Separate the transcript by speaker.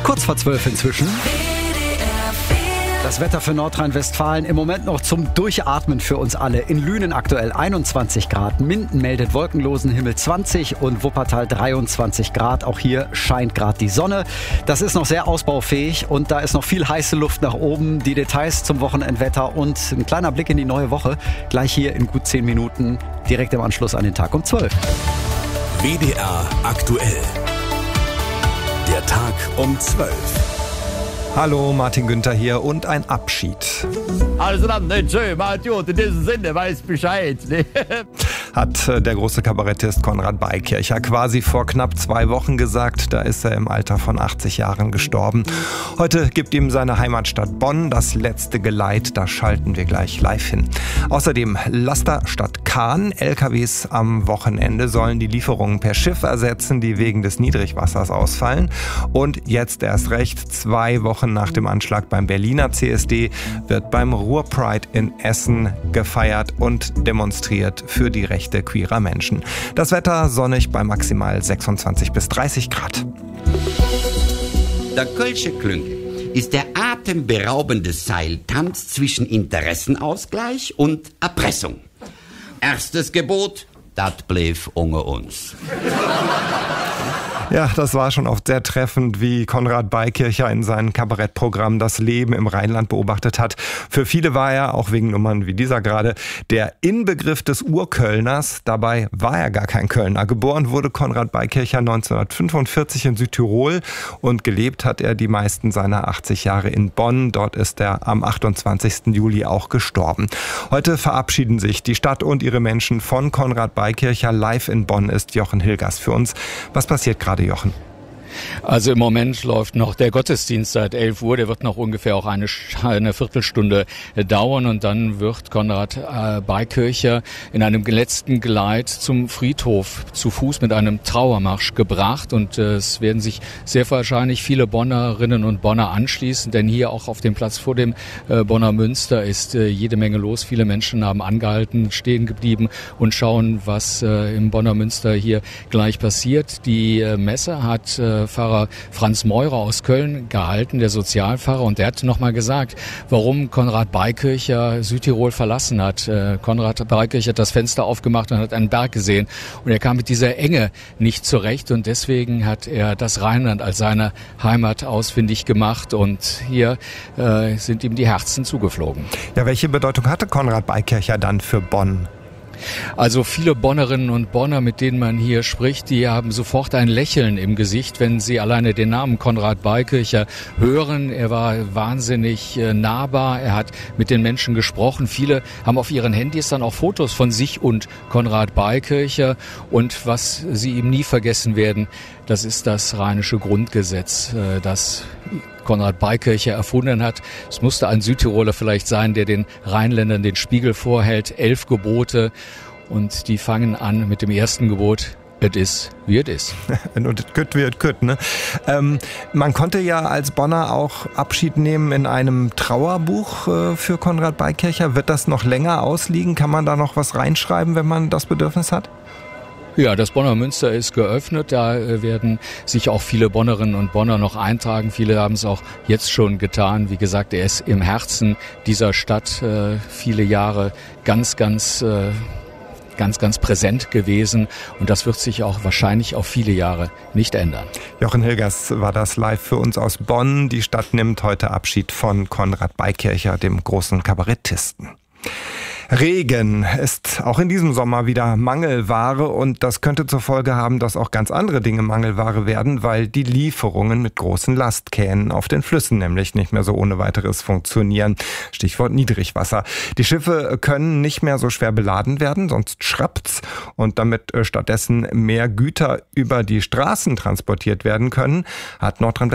Speaker 1: Kurz vor 12 inzwischen. Das Wetter für Nordrhein-Westfalen im Moment noch zum Durchatmen für uns alle. In Lünen aktuell 21 Grad, Minden meldet wolkenlosen Himmel 20 und Wuppertal 23 Grad. Auch hier scheint gerade die Sonne. Das ist noch sehr ausbaufähig und da ist noch viel heiße Luft nach oben. Die Details zum Wochenendwetter und ein kleiner Blick in die neue Woche. Gleich hier in gut 10 Minuten, direkt im Anschluss an den Tag um 12.
Speaker 2: WDR aktuell. Der Tag um 12.
Speaker 3: Hallo, Martin Günther hier und ein Abschied.
Speaker 4: Also dann, nicht schön, Idiot, in diesem Sinne, weiß Bescheid.
Speaker 3: Hat der große Kabarettist Konrad Beikircher quasi vor knapp 2 Wochen gesagt. Da ist er im Alter von 80 Jahren gestorben. Heute gibt ihm seine Heimatstadt Bonn das letzte Geleit. Da schalten wir gleich live hin. Außerdem Laster statt Kahn. LKWs am Wochenende sollen die Lieferungen per Schiff ersetzen, die wegen des Niedrigwassers ausfallen. Und jetzt erst recht, 2 Wochen nach dem Anschlag beim Berliner CSD wird beim Ruhr-Pride in Essen gefeiert und demonstriert für die Rechte queerer Menschen. Das Wetter sonnig bei maximal 26 bis 30 Grad.
Speaker 5: Der Kölsche Klüngel ist der atemberaubende Seiltanz zwischen Interessenausgleich und Erpressung. Erstes Gebot, dat bleef unge uns.
Speaker 3: Ja, das war schon oft sehr treffend, wie Konrad Beikircher in seinem Kabarettprogramm das Leben im Rheinland beobachtet hat. Für viele war er, auch wegen Nummern wie dieser gerade, der Inbegriff des Urkölners. Dabei war er gar kein Kölner. Geboren wurde Konrad Beikircher 1945 in Südtirol und gelebt hat er die meisten seiner 80 Jahre in Bonn. Dort ist er am 28. Juli auch gestorben. Heute verabschieden sich die Stadt und ihre Menschen von Konrad Beikircher. Live in Bonn ist Jochen Hilgers für uns. Was passiert gerade, Jochen?
Speaker 6: Also im Moment läuft noch der Gottesdienst seit 11 Uhr. Der wird noch ungefähr auch eine Viertelstunde dauern. Und dann wird Konrad Beikircher in einem letzten Geleit zum Friedhof zu Fuß mit einem Trauermarsch gebracht. Und es werden sich sehr wahrscheinlich viele Bonnerinnen und Bonner anschließen. Denn hier auch auf dem Platz vor dem Bonner Münster ist jede Menge los. Viele Menschen haben angehalten, stehen geblieben und schauen, was im Bonner Münster hier gleich passiert. Die Messe hat Pfarrer Franz Meurer aus Köln gehalten, der Sozialpfarrer, und der hat nochmal gesagt, warum Konrad Beikircher Südtirol verlassen hat. Konrad Beikircher hat das Fenster aufgemacht und hat einen Berg gesehen und er kam mit dieser Enge nicht zurecht und deswegen hat er das Rheinland als seine Heimat ausfindig gemacht und hier sind ihm die Herzen zugeflogen.
Speaker 3: Ja, welche Bedeutung hatte Konrad Beikircher dann für Bonn?
Speaker 6: Also viele Bonnerinnen und Bonner, mit denen man hier spricht, die haben sofort ein Lächeln im Gesicht, wenn sie alleine den Namen Konrad Beikircher hören. Er war wahnsinnig nahbar, er hat mit den Menschen gesprochen. Viele haben auf ihren Handys dann auch Fotos von sich und Konrad Beikircher. Und was sie ihm nie vergessen werden, das ist das Rheinische Grundgesetz, das Konrad Beikircher erfunden hat. Es musste ein Südtiroler vielleicht sein, der den Rheinländern den Spiegel vorhält. 11 Gebote und die fangen an mit dem ersten Gebot. Es ist, wie es ist.
Speaker 3: Und es kütt, wie es kütt, ne? Man konnte ja als Bonner auch Abschied nehmen in einem Trauerbuch für Konrad Beikircher. Wird das noch länger ausliegen? Kann man da noch was reinschreiben, wenn man das Bedürfnis hat?
Speaker 6: Ja, das Bonner Münster ist geöffnet. Da werden sich auch viele Bonnerinnen und Bonner noch eintragen. Viele haben es auch jetzt schon getan. Wie gesagt, er ist im Herzen dieser Stadt viele Jahre ganz präsent gewesen. Und das wird sich auch wahrscheinlich auf viele Jahre nicht ändern.
Speaker 3: Jochen Hilgers war das live für uns aus Bonn. Die Stadt nimmt heute Abschied von Konrad Beikircher, dem großen Kabarettisten. Regen ist auch in diesem Sommer wieder Mangelware und das könnte zur Folge haben, dass auch ganz andere Dinge Mangelware werden, weil die Lieferungen mit großen Lastkähnen auf den Flüssen nämlich nicht mehr so ohne weiteres funktionieren. Stichwort Niedrigwasser. Die Schiffe können nicht mehr so schwer beladen werden, sonst schrappt's, und damit stattdessen mehr Güter über die Straßen transportiert werden können, hat Nordrhein-Westfalen